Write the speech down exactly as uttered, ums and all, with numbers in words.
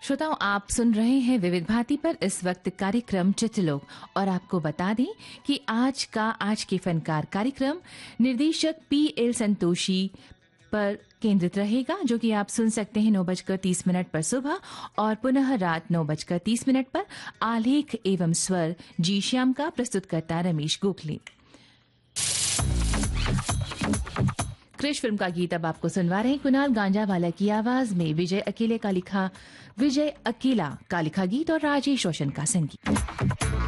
श्रोताओं, आप सुन रहे हैं विविध भारती पर इस वक्त कार्यक्रम चित्रलोक। और आपको बता दें कि आज का आज के फनकार कार्यक्रम निर्देशक पी एल संतोषी पर केंद्रित रहेगा, जो कि आप सुन सकते हैं नौ बजकर तीस मिनट पर सुबह और पुनः रात नौ बजकर तीस मिनट पर। आलेख एवं स्वर जी श्याम का, प्रस्तुत करता रमेश गोखले। क्रिश फिल्म का गीत अब आपको सुनवा रहे हैं कुणाल गांजावाला की आवाज में। विजय अकेले का लिखा विजय अकेला का लिखा गीत और राजेश रोशन का संगीत।